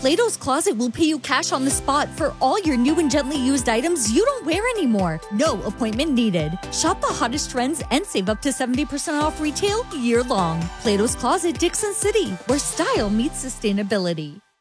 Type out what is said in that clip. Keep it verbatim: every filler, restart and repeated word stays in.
Plato's Closet will pay you cash on the spot for all your new and gently used items you don't wear anymore. No appointment needed. Shop the hottest trends and save up to seventy percent off retail year long. Plato's Closet, Dixon City, where style meets sustainability.